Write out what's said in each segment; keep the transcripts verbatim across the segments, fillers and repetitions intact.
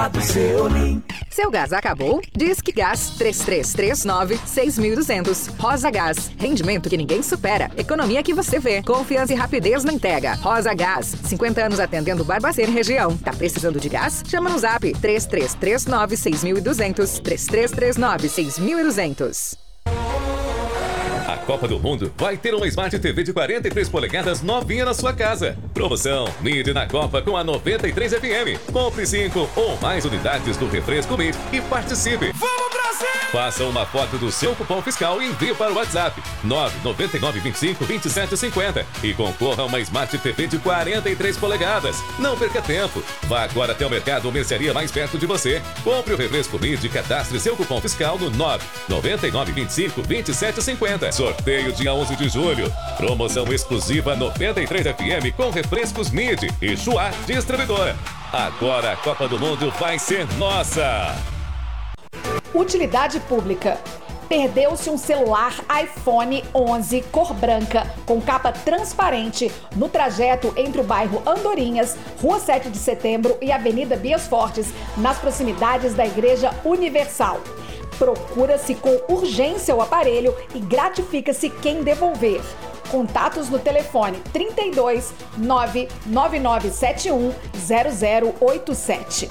Cruzado Ceolim. Seu gás acabou? Disque Gás três três três nove, seis dois zero zero. Rosa Gás. Rendimento que ninguém supera. Economia que você vê. Confiança e rapidez na entrega. Rosa Gás. cinquenta anos atendendo Barbacena e região. Tá precisando de gás? Chama no zap três três três nove, seis dois zero zero. três três três nove, seis dois zero zero. A Copa do Mundo vai ter uma Smart T V de quarenta e três polegadas novinha na sua casa. Promoção Mid na Copa com a noventa e três F M. Compre cinco ou mais unidades do refresco Mid e participe. Vamos, Brasil! Faça uma foto do seu cupom fiscal e envie para o WhatsApp nove nove nove, vinte e cinco, vinte e sete, cinquenta e concorra a uma Smart T V de quarenta e três polegadas. Não perca tempo. Vá agora até o mercado ou mercearia mais perto de você. Compre o refresco Mid e cadastre seu cupom fiscal no nove nove nove, vinte e cinco, vinte e sete, cinquenta. Sorteio dia onze de julho. Promoção exclusiva noventa e três F M com refrescos Mid e Chua Distribuidora. Agora a Copa do Mundo vai ser nossa. Utilidade pública. Perdeu-se um celular iPhone onze cor branca com capa transparente no trajeto entre o bairro Andorinhas, Rua sete de Setembro e Avenida Bias Fortes, nas proximidades da Igreja Universal. Procura-se com urgência o aparelho e gratifica-se quem devolver. Contatos no telefone trinta e dois, nove nove nove sete um, zero zero oito sete.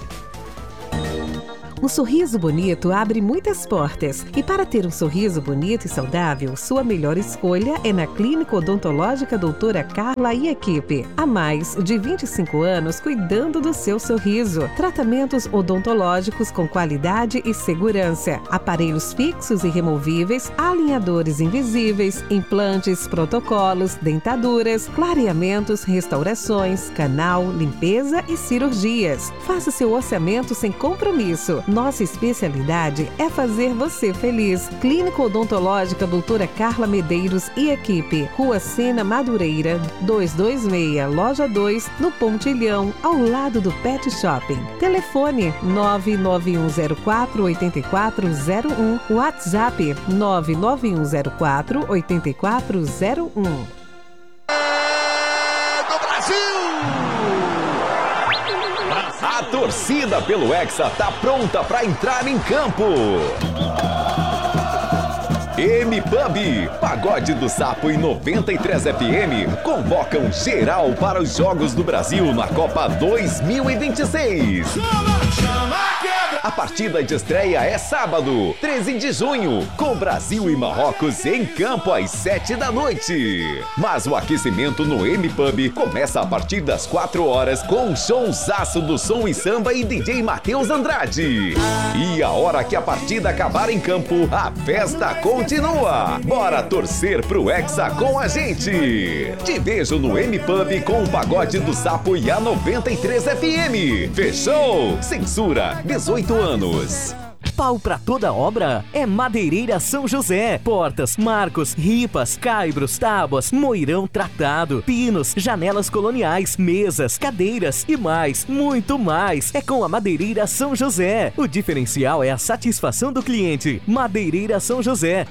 Um sorriso bonito abre muitas portas. E para ter um sorriso bonito e saudável, sua melhor escolha é na Clínica Odontológica Doutora Carla e equipe. Há mais de vinte e cinco anos cuidando do seu sorriso. Tratamentos odontológicos com qualidade e segurança. Aparelhos fixos e removíveis, alinhadores invisíveis, implantes, protocolos, dentaduras, clareamentos, restaurações, canal, limpeza e cirurgias. Faça seu orçamento sem compromisso. Nossa especialidade é fazer você feliz. Clínica Odontológica Doutora Carla Medeiros e equipe. Rua Sena Madureira, duzentos e vinte e seis, Loja dois, no Pontilhão, ao lado do Pet Shopping. Telefone nove nove um zero quatro, oito quatro zero um. WhatsApp nove nove um zero quatro, oito quatro zero um. Do Brasil! A torcida pelo Hexa tá pronta para entrar em campo. M-Pub, Pagode do Sapo e noventa e três F M convocam geral para os Jogos do Brasil na Copa dois mil e vinte e seis. A partida de estreia é sábado, treze de junho, com Brasil e Marrocos em campo às sete da noite. Mas o aquecimento no M-Pub começa a partir das quatro horas com um showzaço do Som e Samba e D J Matheus Andrade. E a hora que a partida acabar em campo, a festa continua. Bora torcer pro Hexa com a gente. Te vejo no M-Pub com o Pagode do Sapo e a noventa e três F M. Fechou? Censura dezoito anos. Pau pra toda obra é Madeireira São José. Portas, marcos, ripas, caibros, tábuas, moirão tratado, pinos, janelas coloniais, mesas, cadeiras e mais, muito mais. É com a Madeireira São José. O diferencial é a satisfação do cliente. Madeireira São José.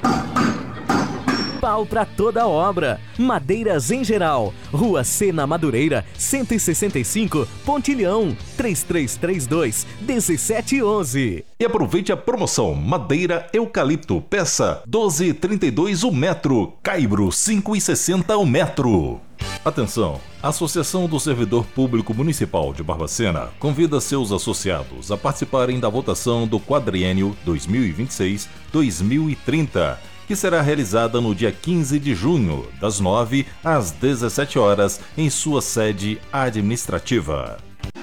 Pau pra toda obra. Madeiras em geral. Rua Sena Madureira, cento e sessenta e cinco, Pontilhão, três três três dois, um sete um um. E aproveite a promoção Madeira Eucalipto, peça doze e trinta e dois o metro, caibro cinco e sessenta o metro. Atenção! A Associação do Servidor Público Municipal de Barbacena convida seus associados a participarem da votação do quadriênio dois mil e vinte e seis a dois mil e trinta, que será realizada no dia quinze de junho, das nove às dezessete horas, em sua sede administrativa.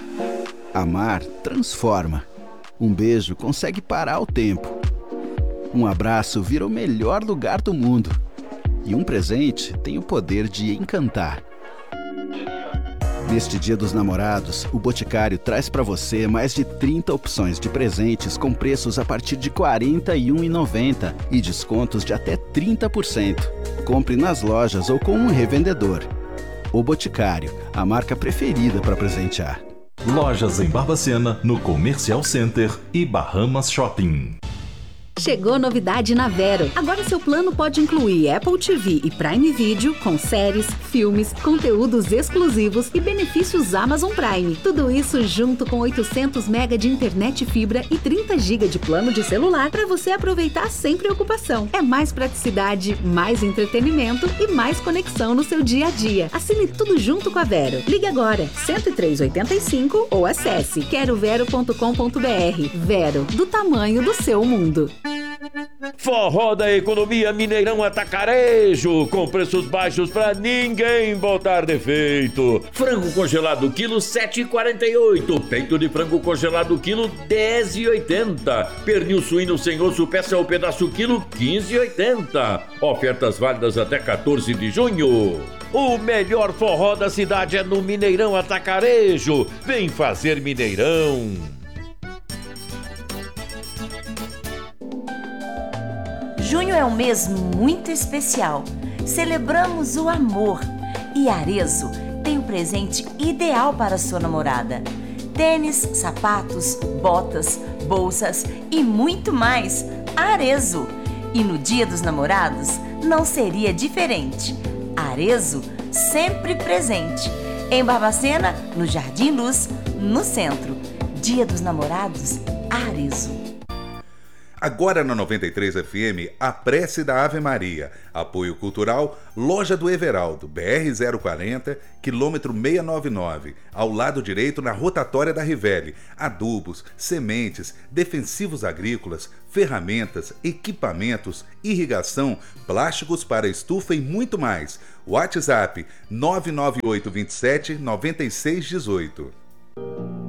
Amar transforma. Um beijo consegue parar o tempo. Um abraço vira o melhor lugar do mundo. E um presente tem o poder de encantar. Neste Dia dos Namorados, o Boticário traz para você mais de trinta opções de presentes com preços a partir de quarenta e um reais e noventa centavos e descontos de até trinta por cento. Compre nas lojas ou com um revendedor. O Boticário, a marca preferida para presentear. Lojas em Barbacena, no Comercial Center e Bahamas Shopping. Chegou novidade na Vero. Agora seu plano pode incluir Apple T V e Prime Video com séries, filmes, conteúdos exclusivos e benefícios Amazon Prime. Tudo isso junto com oitocentos mega de internet fibra e trinta gigas de plano de celular para você aproveitar sem preocupação. É mais praticidade, mais entretenimento e mais conexão no seu dia a dia. Assine tudo junto com a Vero. Ligue agora, cento e três oitenta e cinco ou acesse quero vero ponto com ponto br. Vero, do tamanho do seu mundo. Forró da Economia Mineirão Atacarejo, com preços baixos pra ninguém botar defeito. Frango congelado quilo sete reais e quarenta e oito centavos. Peito de frango congelado quilo dez reais e oitenta centavos. Pernil suíno sem osso peça ao pedaço quilo quinze reais e oitenta centavos. Ofertas válidas até quatorze de junho. O melhor forró da cidade é no Mineirão Atacarejo. Vem fazer Mineirão. Junho é um mês muito especial. Celebramos o amor. E Arezzo tem o presente ideal para sua namorada. Tênis, sapatos, botas, bolsas e muito mais. Arezzo. E no Dia dos Namorados não seria diferente. Arezzo sempre presente. Em Barbacena, no Jardim Luz, no centro. Dia dos Namorados, Arezzo. Agora na noventa e três F M, a prece da Ave Maria. Apoio cultural, Loja do Everaldo, B R zero quarenta, quilômetro seiscentos e noventa e nove, ao lado direito na rotatória da Rivelli. Adubos, sementes, defensivos agrícolas, ferramentas, equipamentos, irrigação, plásticos para estufa e muito mais. WhatsApp nove nove oito dois sete nove seis um oito.